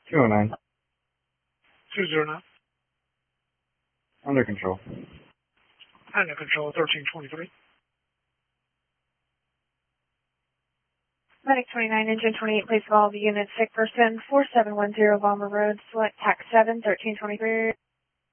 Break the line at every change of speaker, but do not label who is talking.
209.
209.
Under control.
Under control, 1323.
Medic 29, Engine 28, please call the unit sick person, 4710 Bomber Road, select TAC 7, 1323.